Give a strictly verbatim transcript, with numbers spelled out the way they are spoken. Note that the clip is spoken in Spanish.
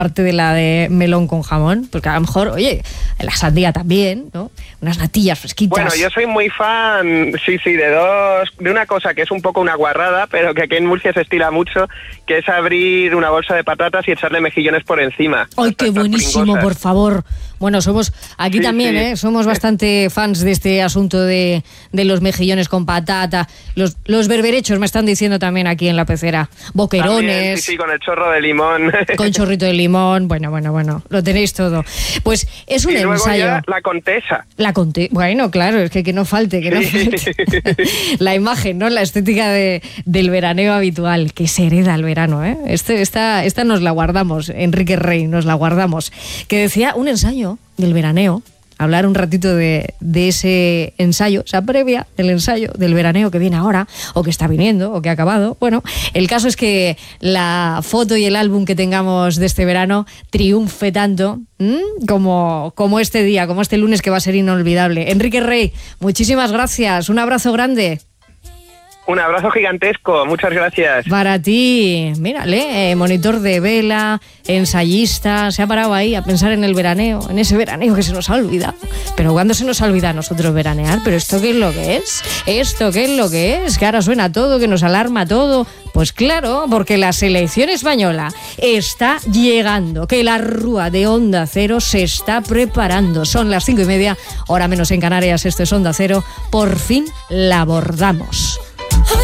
parte de la de melón con jamón, porque a lo mejor, oye, la sandía también, ¿no? Unas natillas fresquitas. Bueno, yo soy muy fan, sí, sí, de dos, de una cosa que es un poco una guarrada, pero que aquí en Murcia se estila mucho, que es abrir una bolsa de patatas y echarle mejillones por encima. ¡Ay, qué buenísimo, pringosas. Por favor! Bueno, somos, aquí sí, también, sí. ¿eh? Somos bastante fans de este asunto de, de los mejillones con patata. Los, los berberechos me están diciendo también aquí en la pecera. Boquerones. También, sí, sí, con el chorro de limón. Con chorrito de limón. Bueno, bueno, bueno, lo tenéis todo. Pues es un y luego ensayo. Ya la Contesa. La Conte, bueno, claro, es que que no falte, que no falte. La imagen, ¿no? La estética de, del veraneo habitual, que se hereda al verano, ¿eh? Este, esta, esta nos la guardamos, Enrique Rey, nos la guardamos. Que decía un ensayo del veraneo, hablar un ratito de, de ese ensayo, esa previa del ensayo del veraneo que viene ahora, o que está viniendo, o que ha acabado. Bueno, el caso es que la foto y el álbum que tengamos de este verano triunfe tanto ¿m? como como este día, como este lunes que va a ser inolvidable. Enrique Rey, muchísimas gracias, un abrazo grande. Un abrazo gigantesco, muchas gracias. Para ti, mírale, eh, monitor de vela, ensayista, se ha parado ahí a pensar en el veraneo, en ese veraneo que se nos ha olvidado. Pero ¿cuándo se nos olvida a nosotros veranear? ¿Pero esto qué es lo que es? ¿Esto qué es lo que es? Que ahora suena todo, que nos alarma todo. Pues claro, porque la selección española está llegando, que la rúa de Onda Cero se está preparando. Son las cinco y media, hora menos en Canarias, esto es Onda Cero. Por fin la abordamos.